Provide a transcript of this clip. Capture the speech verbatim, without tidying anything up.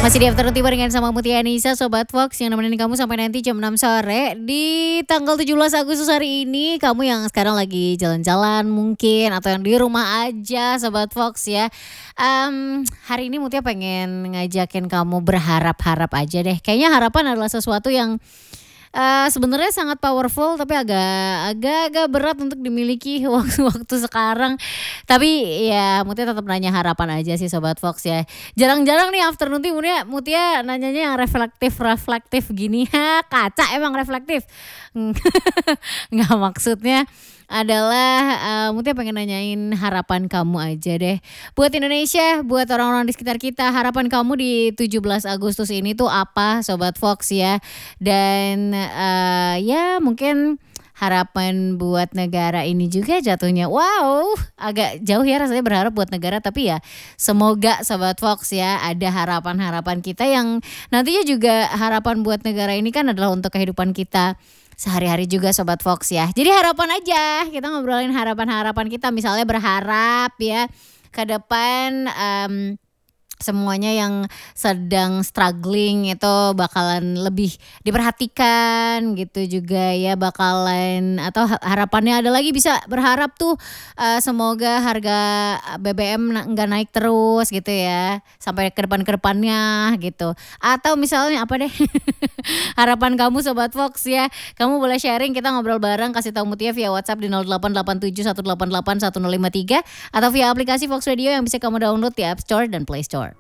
Masih di Afternoon Tea barengan sama Mutia Anissa, Sobat Fox yang nemenin kamu sampai nanti jam enam sore. Di tanggal tujuh belas Agustus hari ini, kamu yang sekarang lagi jalan-jalan mungkin, atau yang di rumah aja Sobat Fox ya. Um, hari ini Mutia pengen ngajakin kamu berharap-harap aja deh. Kayaknya harapan adalah sesuatu yang Uh, sebenarnya sangat powerful tapi agak agak-agak berat untuk dimiliki waktu-waktu sekarang. Tapi ya Mutia tetap nanya harapan aja sih Sobat Fox ya. Jarang-jarang nih afternoon tea Mutia, Mutia nanyanya yang reflektif-reflektif gini. Ha, kaca emang reflektif. Nggak, maksudnya adalah uh, Mutia pengen nanyain harapan kamu aja deh. Buat Indonesia, buat orang-orang di sekitar kita, harapan kamu di tujuh belas Agustus ini tuh apa Sobat Fox ya. Dan uh, ya mungkin harapan buat negara ini juga jatuhnya. Wow, agak jauh ya rasanya berharap buat negara. Tapi ya semoga Sobat Fox ya ada harapan-harapan kita yang nantinya juga harapan buat negara ini kan adalah untuk kehidupan kita sehari-hari juga Sobat Fox ya. Jadi harapan aja, kita ngobrolin harapan-harapan kita. Misalnya berharap ya ke depan um, semuanya yang sedang struggling itu bakalan lebih diperhatikan gitu juga ya, bakalan atau harapannya ada lagi bisa berharap tuh uh, semoga harga B B M nggak naik terus gitu ya sampai ke depan-kedepannya gitu. Atau misalnya apa deh harapan kamu Sobat Fox ya, kamu boleh sharing, kita ngobrol bareng, kasih tahu Mutia via WhatsApp di nol delapan delapan tujuh satu delapan delapan satu nol lima tiga atau via aplikasi Fox Radio yang bisa kamu download di App Store dan Play Store.